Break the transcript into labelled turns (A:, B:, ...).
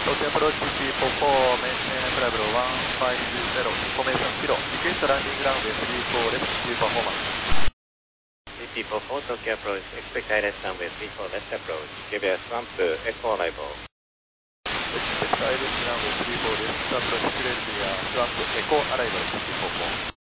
A: Tokyo approach TP44, maintain flight level 150, information 0, request landing runway 34 left, view performance.
B: TP44 Tokyo approach, expect ILS runway 34 left approach, give us ramp echo arrival.
A: Expect ILS runway 34 left approach, clear via ramp echo arrival TP44.